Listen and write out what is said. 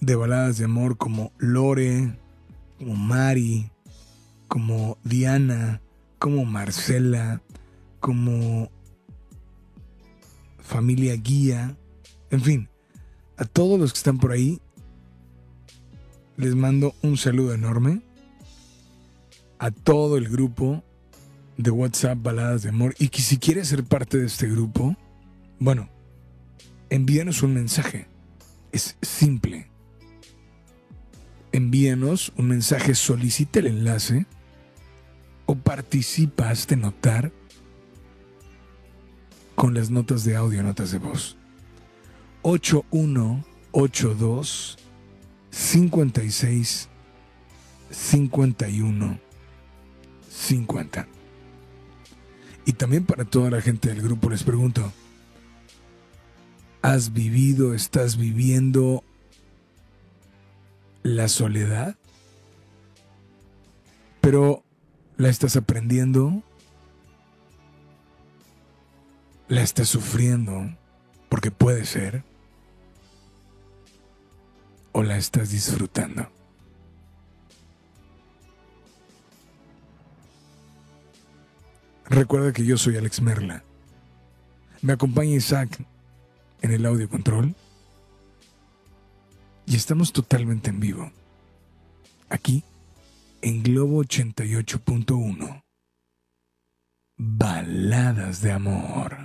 de baladas de amor como Lore, como Mari, como Diana, como Marcela, como Familia Guía, en fin, a todos los que están por ahí, les mando un saludo enorme. A todo el grupo de WhatsApp Baladas de Amor. Y que si quieres ser parte de este grupo, bueno, envíanos un mensaje. Es simple. Envíanos un mensaje, solicita el enlace o participa, hazte notar con las notas de audio, notas de voz. 8182 56 51 50. Y también para toda la gente del grupo les pregunto, ¿has vivido, estás viviendo la soledad? Pero ¿la estás aprendiendo? ¿La estás sufriendo? Porque puede ser. ¿O la estás disfrutando? Recuerda que yo soy Alex Merla. Me acompaña Isaac en el audio control. Y estamos totalmente en vivo. Aquí, en Globo 88.1. Baladas de amor.